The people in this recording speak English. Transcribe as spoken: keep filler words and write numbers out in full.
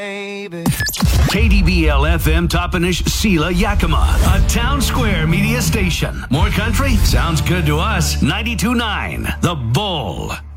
baby. K D B L F M Toppenish Sela Yakima, a town square media station. More country? Sounds good to us. ninety-two point nine The Bull.